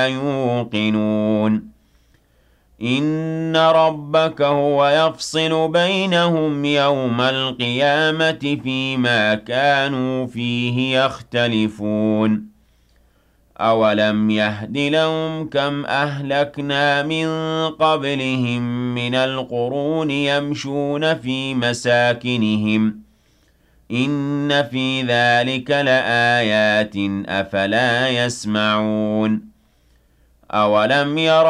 يوقنون إن ربك هو يفصل بينهم يوم القيامة فيما كانوا فيه يختلفون أولم يهد لهم كم أهلكنا من قبلهم من القرون يمشون في مساكنهم إن في ذلك لآيات أفلا يسمعون أولم يروا